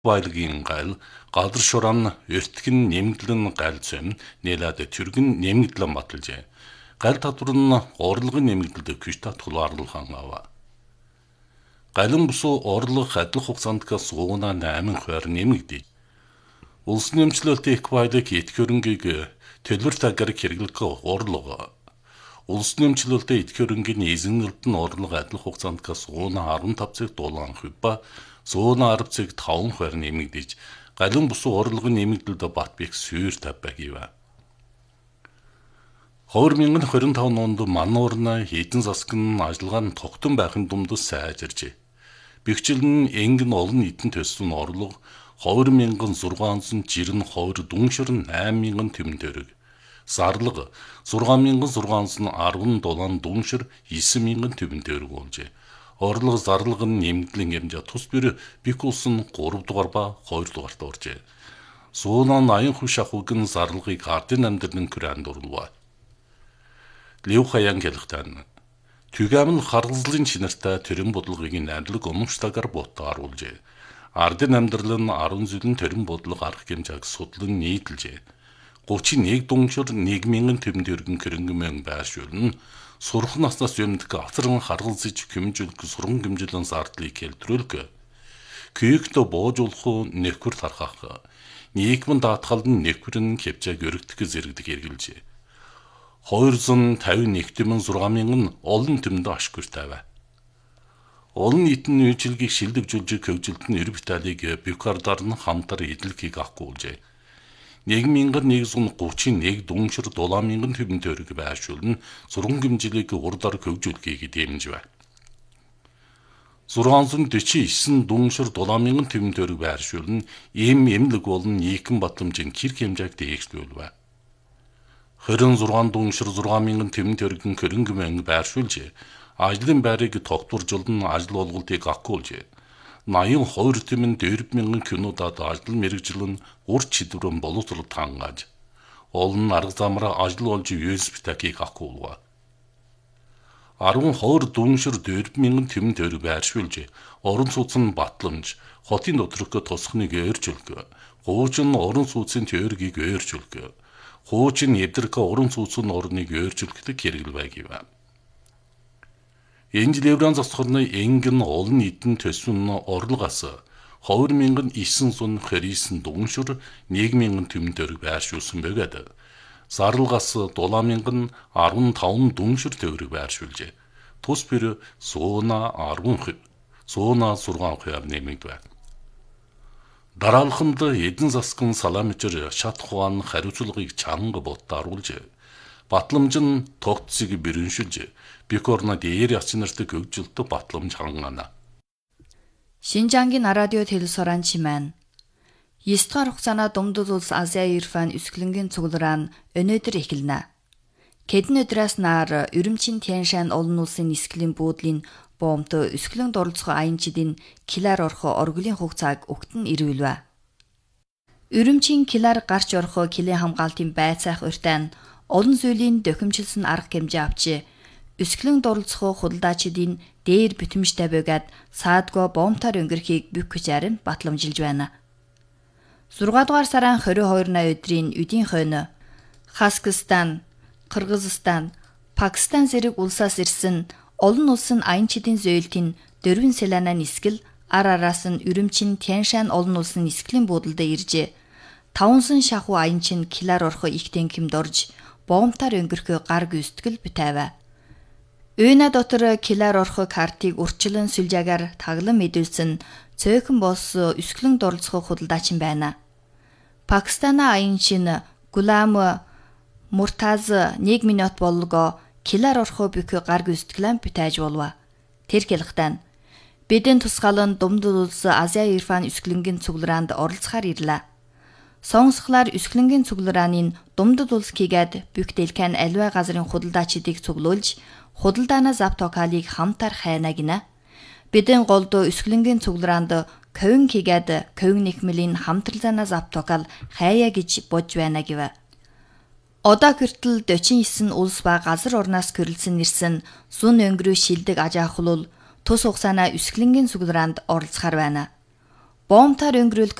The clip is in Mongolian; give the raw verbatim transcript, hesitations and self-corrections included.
Баялагын гал гадар шуран ертгэн нэмгэлэн гал зэм нэлээд түргэн нэмгэлэн баталжээ. Гал татвар нь орлогын нэмгэлдэг күштэй тулаарлах ава. Галын бусуу орлого адил хугацаанд сууна восемь хувиар нэмэгдэж. Улс нэмчлэлтэй их баялаг эдх хөрөнгийг төлбөр таггаар хэрэглэх орлого. Улс нэмчлэлтэй эдх хөрөнгийн эзэнэлт нь орлого адил хугацаанд сууна десять цаг дуулан хувь ба сууна десять цаг таван хувиар нэмэгдэж. Галын бусуу орлогын нэмэгдэлд бат бих сүйр тавбагива. two thousand twenty-five онд мануурна хэдэн засгийн ажиллагаа нь тогтсон байхын дундас сайжирчээ. Бэхжил нь энгэн олон нийтэн төссөн орлого two thousand six жирэн хоёр дүншир eight thousand төмөн төгрөг. Зарлага six thousand six hundred ten дүншир nine thousand төмөн төгрөг болжээ. Орлого зарлага нь нэмэгдлийн хэмжээ тус бэр бик улсын three дугаар ба two дугаарт оржээ. Суулан аян хүч ахуйн зарлагыг ардын амьдралын күрэнд орлоо. Лев хаян гэлхтэн. Түгээмэл харгалзлын чинартай төрийн бодлогыг найдлаг өмчтагаар ботоор улжээ. Ардын амьдрал нь ten зүлэн төрийн бодлого арга хэмжээг судлан нийтэлжээ. thirty-one дүншир one thousand төмөн төгрөгийн хөрөнгөмөн байршуулна. Сурах наснаас өмнөд авцран харгалзж хэмжүүлэх сурган хэмжүүлэн зардлыг хэлтрүүлг. Күйгтө боожуулах нэвхэр тархах. Нийгмэн даатгалд нь нэвхэр нь хэмжээг өргөдөх зэрэгдэг хэрэгжилжээ. two hundred fifty-one сix thousand олон төмөнд ашгүртэйвэ. Олон нийтийн үйлчилгээг шилдэгжүүлж хөгжилт нь Ерб Италиг Бюкардар нь хамтар эдлэгийг авахгүйжээ. one thousand one hundred thirty-one дүншир seven thousand төмөн төгрөг байршуулна сурган хэмжээлийг урдаар хөгжүүлэхийг дэмжвэ. six hundred forty-nine дүншир seven thousand төмөн төгрөг байршуулна эм эмлэг болон нийгэм батламжийн хэрэг хэмжээг дээшлүүлвэ. twenty-six дүншир six thousand төмөн төгрөгийн хөрөнгөмөн байршуулжээ. Ажлын байрыг тогтворжуулан ажил олголтыг ахгүйжээ. eighty-two төмөн four thousand кинодад ажил мэргэжил нь ур чидвэрэн боловсрол тангаж. Олон арга замраа ажил олж ю эс би-ийг ахгүйвэ. twelve дүншир four thousand төмөн төгрөг байршуулжээ. Орон сууцны батламж, хотын доторх тосхныг өөрчилгөө. Хуучин орон сууцны теорийг өөрчилгөө. Хуучин эвдрэх орон сууцны орныг өөрчилгөх хэрэгэл байгив. Энэ жилийн засхорны энгэн олон нийтэн төсвөн орлогоос two thousand nine hundred twenty-nine дүншир one thousand төмөн төгрөг байршуулсан бөгөөд зарлагаас seven thousand fifteen дүншир төгрөг байршуулжээ. Тус бэр сууна ten сууна six хувиар нэмэгдэв. Дараалханд эдэн засгийн саламжир шат хуан хариуцлагыг чанга боддоор улжээ. Батламж нь тогтцыг бэрэншилж Бикорна дээр ячнартай хөгжилтөд батламж хангана. Шинжангийн радио телесоран чимэн. nine дахь хугацаана Думдал улс Азия Ирфан өсгөлөнгийн цуглараан өнөөдөр эхэлнэ. Хэдэн өдрөөс нар Үрүмчин Тяншан олон улсын нисгэлийн буудлын боомт өсгөлөнд оролцох аянчдын килар орхо оргилын хугацааг өгтөн ирүүлвэ. Үрүмчин килар гарч орхо килийн хамгаалтын байцаах урьтан олон зүйлийн дохимжилсан арга хэмжээ авчи өсгөлөнд оролцох худалдаачдын дээр битэмжтэй бөгөөд саадгүй боомтоор өнгөрөхийг бүх хүчээр нь батламжилж байна. six дугаар сарын twenty-two өдрийн үдийн хойно Хазакстан, Кыргызстан, Пакистан зэрэг улсаас ирсэн олон улсын аянчдын зөөлтийн дөрвөн селана нисгэл ар араас нь Үрүмчин Тяншан олон улсын нисгэлийн буудалд иржээ. таван шахуу аянчин килар орхо их тэнхимд орж боомтоор өнгөрөх гар гүйцэтгэл битээвэ. Үйна дотор килар орхо картыг урчлан сүлжаагаар таглан мэдүүлсэн цөөхөн бос өсгөлөнд оролцох худалдаачин байна. Пакистана аянчин Гулам Муртаз one минут болго килар орхо бүх гар гүйцэтгэлэн битээж болва. Тэр хэлэхтэн бидэн тусгаалan Думдал улс Азия Ирфан өсгөлөнгийн цуглараанд оролцохоор ирлээ. Сонсхлаар өсгөлөнгийн цугларааны Думдал улс кигэд бүх дэлхэн аливаа газрын худалдаачдыг цуглуулж худалдаанаа завт токалыг хамтар хайна гинэ. Бидэн голдо өсгөлөнгийн цуглараанд ковин кигэд ковин нэхмэлийн хамтралзаана завт токал хайя гэж бодж байна гэв. Одоо хүртэл forty-nine улс ба газар орнаас гэрэлсэн нэрсэн сүн өнгөрөө шилдэг ажаахлуул тус хугацаана өсгөлөнгийн цуглараанд оролцохоор байна. Боомтаар өнгөрүүл